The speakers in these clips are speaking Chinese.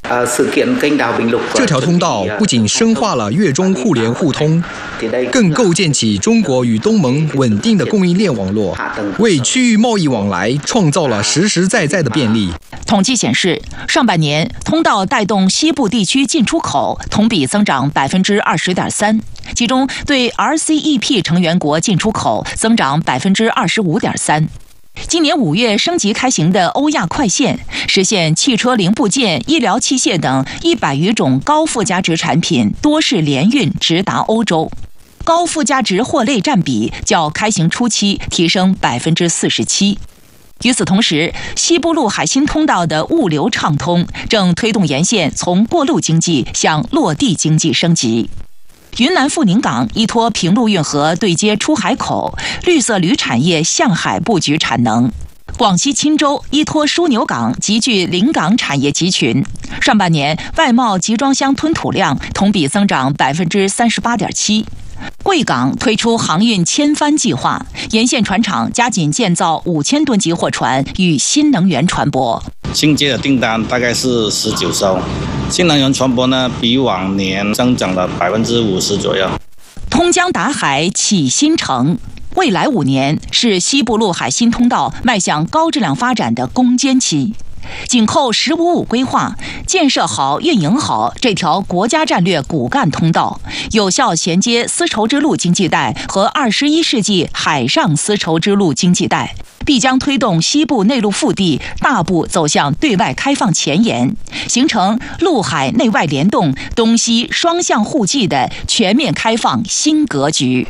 这条通道不仅深化了粤中互联互通，更构建起中国与东盟稳定的供应链网络，为区域贸易往来创造了实实在在的便利。 统计显示，上半年通道带动西部地区进出口同比增长20.3%，其中对 RCEP 成员国进出口增长25.3%。今年5月升级开行的欧亚快线，实现汽车零部件、医疗器械等100余种高附加值产品多式联运直达欧洲，高附加值货类占比较开行初期提升47%。与此同时，西部陆海新通道的物流畅通，正推动沿线从过路经济向落地经济升级。云南富宁港依托平陆运河对接出海口，绿色铝产业向海布局产能。广西钦州依托枢纽港集聚临港产业集群，上半年外贸集装箱吞吐量同比增长38.7%。贵港推出航运千帆计划，沿线船厂加紧建造5000吨级货船与新能源船舶。 新接的订单大概是19艘，新能源船舶呢比往年增长了50%左右。 通江达海启新城，未来5年是西部陆海新通道迈向高质量发展的攻坚期。紧扣“15+5”规划，建设好、运营好这条国家战略骨干通道，有效衔接丝绸之路经济带和21世纪海上丝绸之路经济带，必将推动西部内陆腹地大步走向对外开放前沿，形成陆海内外联动、东西双向互济的全面开放新格局。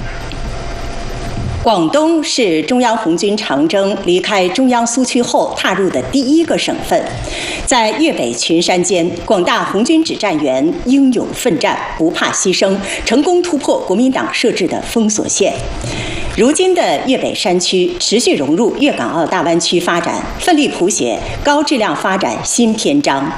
广东是中央红军长征离开中央苏区后踏入的第一个省份，在粤北群山间，广大红军指战员英勇奋战，不怕牺牲，成功突破国民党设置的封锁线。如今的粤北山区持续融入粤港澳大湾区发展，奋力谱写高质量发展新篇章。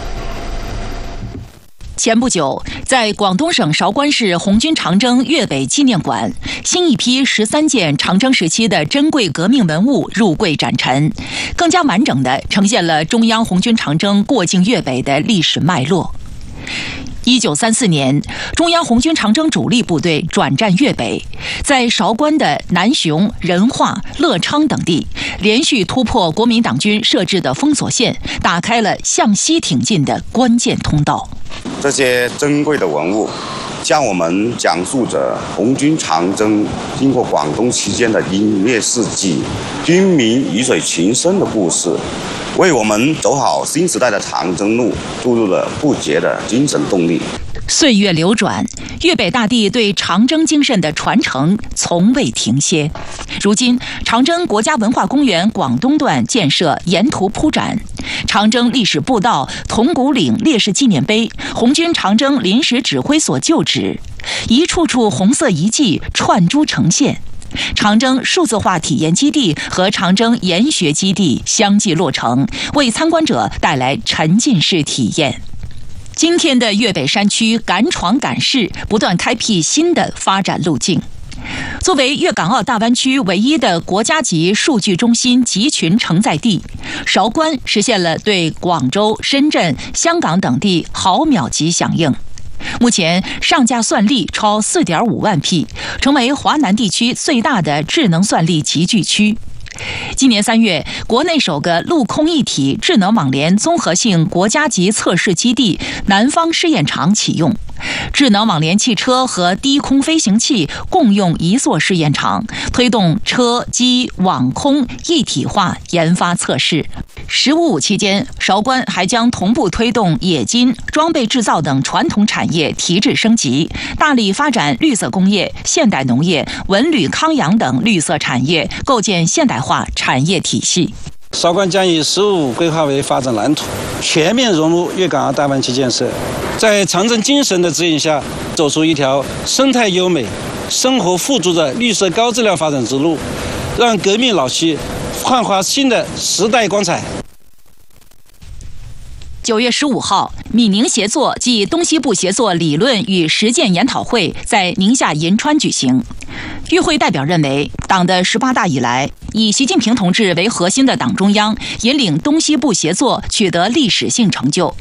前不久，在广东省韶关市红军长征粤北纪念馆，新一批13件长征时期的珍贵革命文物入柜展陈，更加完整地呈现了中央红军长征过境粤北的历史脉络。1934年，中央红军长征主力部队转战粤北，在韶关的南雄、仁化、乐昌等地，连续突破国民党军设置的封锁线，打开了向西挺进的关键通道。 这些珍贵的文物，向我们讲述着红军长征经过广东期间的英烈事迹、军民鱼水情深的故事，为我们走好新时代的长征路注入了不竭的精神动力。 岁月流转，粤北大地对长征精神的传承从未停歇。如今，长征国家文化公园广东段建设沿途铺展，长征历史步道、铜鼓岭烈士纪念碑、红军长征临时指挥所旧址，一处处红色遗迹串珠呈现。长征数字化体验基地和长征研学基地相继落成，为参观者带来沉浸式体验。今天的粤北山区敢闯敢试，不断开辟新的发展路径。作为粤港澳大湾区唯一的国家级数据中心集群承载地，韶关实现了对广州、深圳、香港等地毫秒级响应。目前上架算力超4.5万匹，成为华南地区最大的智能算力集聚区。今年3月，国内首个陆空一体智能网联综合性国家级测试基地南方试验场启用，智能网联汽车和低空飞行器共用一座试验场，推动车机网空一体化研发测试。15+5期间，韶关还将同步推动冶金、装备制造等传统产业提质升级，大力发展绿色工业、现代农业、文旅康养等绿色产业，构建现代化产业体系。 韶关将以15+5规划为发展蓝图，全面融入粤港澳大湾区建设，在长征精神的指引下，走出一条生态优美、生活富足的绿色高质量发展之路，让革命老区焕发新的时代光彩。 9月15号，闽宁协作暨东西部协作理论与实践研讨会在宁夏银川举行。与会代表认为，党的18大以来，以习近平同志为核心的党中央引领东西部协作取得历史性成就，